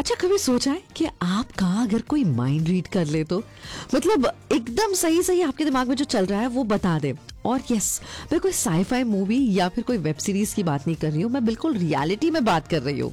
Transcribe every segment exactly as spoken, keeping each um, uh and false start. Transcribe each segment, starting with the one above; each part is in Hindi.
अच्छा कभी सोचा है कि आपका अगर कोई माइंड रीड कर ले तो मतलब एकदम सही सही आपके दिमाग में जो चल रहा है वो बता दे। और यस, मैं कोई साईफाई मूवी या फिर कोई वेब सीरीज की बात नहीं कर रही हूँ, मैं बिल्कुल रियलिटी में बात कर रही हूँ।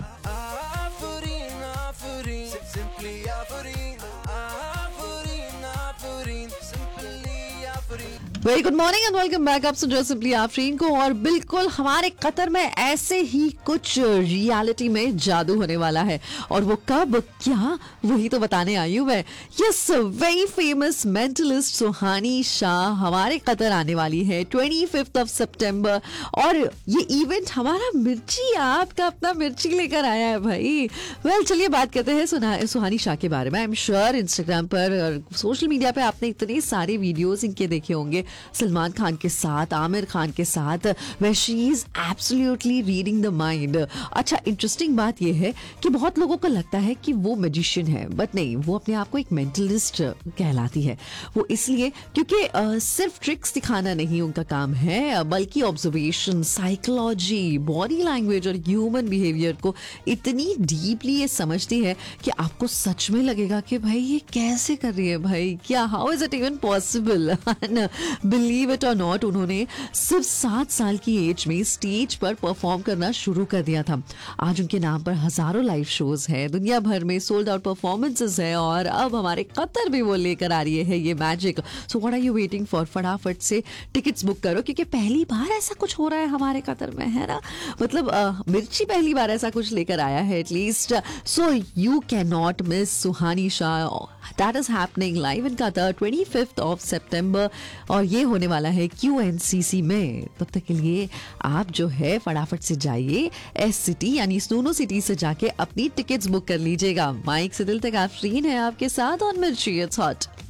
Very good morning and welcome back. आप सुन रहे हो सिंपली आफरीन को और बिल्कुल हमारे कतर में ऐसे ही कुछ रियलिटी में जादू होने वाला है। और वो कब क्या, वही तो बताने आई हूँ मैं। यस, वेरी फेमस मेंटलिस्ट सुहानी शाह हमारे कतर आने वाली है ट्वेंटी फिफ्थ ऑफ सितंबर। और ये इवेंट हमारा मिर्ची आपका अपना मिर्ची लेकर आया है भाई। वेल well, चलिए बात करते हैं सुहानी शाह के बारे में। आई एम श्योर इंस्टाग्राम पर और सोशल मीडिया पे आपने इतने सारे वीडियोस इनके देखे होंगे, सलमान खान के साथ, आमिर खान के साथ। वह she is absolutely reading the mind. अच्छा, इंटरेस्टिंग बात यह है कि बहुत लोगों को लगता है कि वो मैजिशियन है, बट नहीं, वो अपने आप को एक मेंटलिस्ट कहलाती है। वो इसलिए क्योंकि uh, सिर्फ ट्रिक्स दिखाना नहीं उनका काम है, बल्कि ऑब्जर्वेशन, साइकोलॉजी, बॉडी लैंग्वेज और ह्यूमन बिहेवियर को इतनी डीपली ये समझती है कि आपको सच में लगेगा कि भाई ये कैसे कर रही है भाई, क्या, how is it even possible. Believe it और नॉट, उन्होंने सिर्फ सात साल की एज में स्टेज पर परफॉर्म करना शुरू कर दिया था। आज उनके नाम पर हजारों लाइव शोज हैं, दुनिया भर में सोल्ड आउट परफॉर्मेंसेस है और अब हमारे कतर भी वो लेकर आ रही है ये magic. So what are you waiting for? फटाफट से टिकट्स बुक करो क्योंकि पहली बार ऐसा कुछ हो रहा है हमारे कतर में, है ना। मतलब uh, मिर्ची पहली बार ऐसा कुछ लेकर आया है at least. So you can not miss Suhani Shah. That is happening live in Qatar twenty fifth of सितंबर और ये होने वाला है क्यू एन सी सी में। तब तक के लिए आप जो है फटाफट से जाइए एस सिटी यानी स्नूनो सिटी से जाके अपनी टिकट्स बुक कर लीजिएगा। माइक से दिल तक आफरीन है आपके साथ और मिर्ची इट्स हॉट।